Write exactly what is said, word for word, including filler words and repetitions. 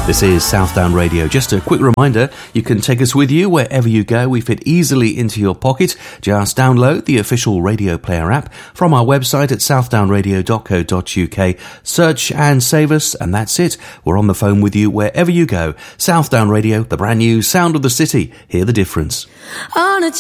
This is Southdown Radio. Just a quick reminder, you can take us with you wherever you go. We fit easily into your pocket. Just download the official Radio Player app from our website at southdown radio dot co dot uk. Search and save us, and that's it. We're on the phone with you wherever you go. Southdown Radio, the brand new sound of the city. Hear the difference. On a